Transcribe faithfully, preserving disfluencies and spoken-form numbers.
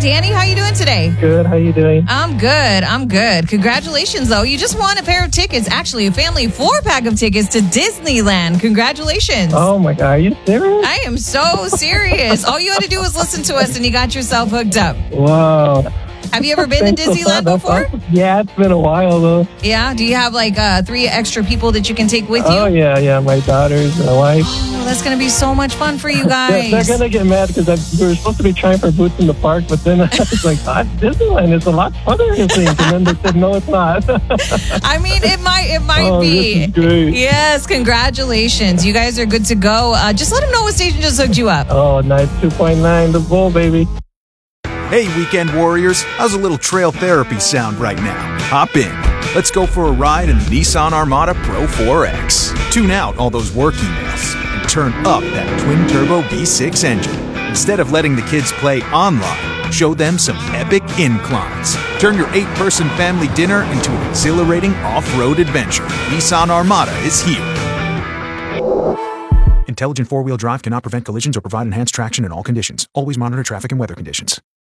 Danny. How you doing today? Good. How you doing? I'm good. I'm good. Congratulations, though. You just won a pair of tickets. Actually, a family four-pack of tickets to Disneyland. Congratulations. Oh, my God. Are you serious? I am so serious. All you had to do was listen to us, and you got yourself hooked up. Wow. Have you ever been to Disneyland before? Awesome. Yeah, it's been a while, though. Yeah? Do you have, like, uh, three extra people that you can take with you? Oh, yeah, yeah. My daughters, my wife. Oh, that's going to be so much fun for you guys. They're, they're going to get mad because we were supposed to be trying for Boots in the Park, but then I was like, oh, Disneyland is a lot funner, I think. And then they said, no, it's not. I mean, it might it might oh, be. This is great. Yes, congratulations. You guys are good to go. Uh, just let them know what station just hooked you up. Oh, nice. two point nine, the Bull, baby. Hey, weekend warriors, how's a little trail therapy sound right now? Hop in. Let's go for a ride in the Nissan Armada Pro four X. Tune out all those work emails and turn up that twin-turbo V six engine. Instead of letting the kids play online, show them some epic inclines. Turn your eight-person family dinner into an exhilarating off-road adventure. Nissan Armada is here. Intelligent four-wheel drive cannot prevent collisions or provide enhanced traction in all conditions. Always monitor traffic and weather conditions.